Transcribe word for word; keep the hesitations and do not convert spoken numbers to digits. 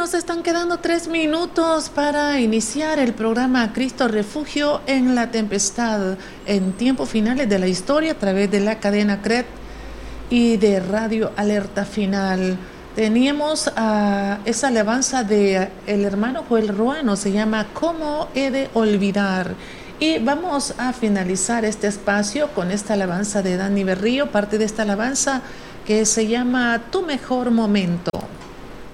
nos están quedando tres minutos para iniciar el programa Cristo Refugio en la Tempestad, en tiempos finales de la historia, a través de la cadena C R E T y de Radio Alerta Final. Teníamos uh, esa alabanza de el hermano Joel Ruano, se llama ¿Cómo he de olvidar? Y vamos a finalizar este espacio con esta alabanza de Dani Berrío, parte de esta alabanza que se llama Tu mejor momento.